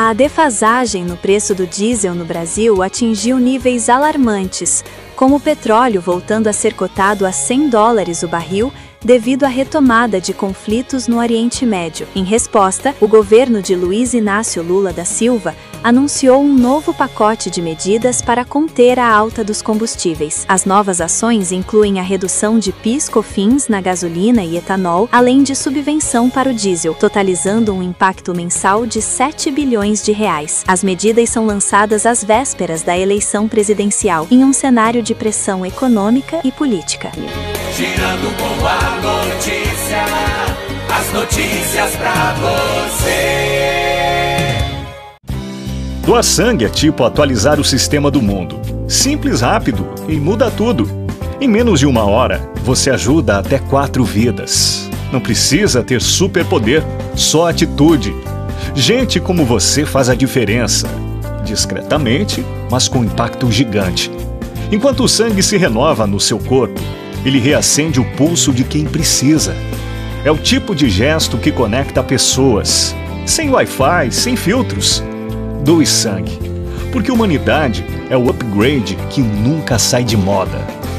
A defasagem no preço do diesel no Brasil atingiu níveis alarmantes, com o petróleo voltando a ser cotado a $100 o barril devido à retomada de conflitos no Oriente Médio. Em resposta, o governo de Luiz Inácio Lula da Silva anunciou um novo pacote de medidas para conter a alta dos combustíveis. As novas ações incluem a redução de PIS/COFINS na gasolina e etanol, além de subvenção para o diesel, totalizando um impacto mensal de R$7 bilhões. As medidas são lançadas às vésperas da eleição presidencial, em um cenário de pressão econômica e política. Girando com a notícia, as notícias pra você. Doar sangue é tipo atualizar o sistema do mundo. Simples, rápido e muda tudo. Em menos de 1 hora, você ajuda até 4 vidas. Não precisa ter superpoder, só atitude. Gente como você faz a diferença. Discretamente, mas com impacto gigante. Enquanto o sangue se renova no seu corpo, ele reacende o pulso de quem precisa. É o tipo de gesto que conecta pessoas. Sem Wi-Fi, sem filtros. Doe sangue. Porque humanidade é o upgrade que nunca sai de moda.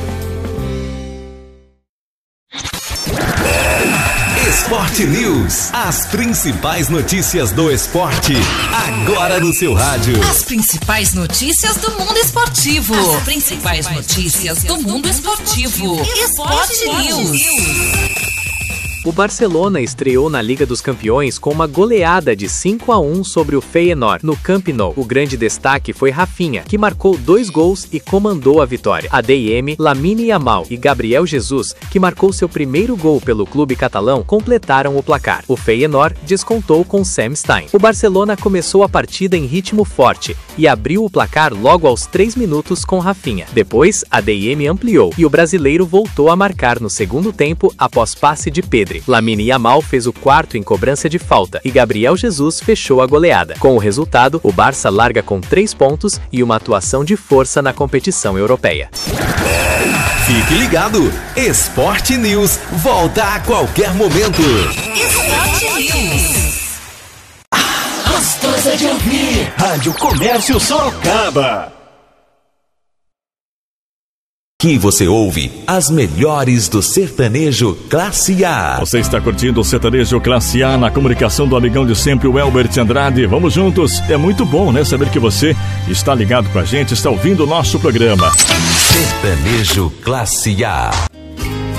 Esporte News. As principais notícias do esporte. Agora no seu rádio. As principais notícias do mundo esportivo. As principais notícias do mundo esportivo. Esporte News. O Barcelona estreou na Liga dos Campeões com uma goleada de 5-1 sobre o Feyenoord, no Camp Nou. O grande destaque foi Rafinha, que marcou 2 gols e comandou a vitória. ADM, Lamine Yamal e Gabriel Jesus, que marcou seu primeiro gol pelo clube catalão, completaram o placar. O Feyenoord descontou com Sam Stein. O Barcelona começou a partida em ritmo forte e abriu o placar logo aos 3 minutos com Rafinha. Depois, ADM ampliou e o brasileiro voltou a marcar no segundo tempo após passe de Pedro. Lamine Yamal fez o 4º em cobrança de falta e Gabriel Jesus fechou a goleada. Com o resultado, o Barça larga com 3 pontos e uma atuação de força na competição europeia. Fique ligado! Esporte News volta a qualquer momento. Esporte News. Gostosa de ouvir. Rádio Comércio Sorocaba. Aqui você ouve as melhores do sertanejo Classe A. Você está curtindo o sertanejo Classe A na comunicação do amigão de sempre, o Elbert Andrade. Vamos juntos. É muito bom, né? Saber que você está ligado com a gente, está ouvindo o nosso programa. Sertanejo Classe A.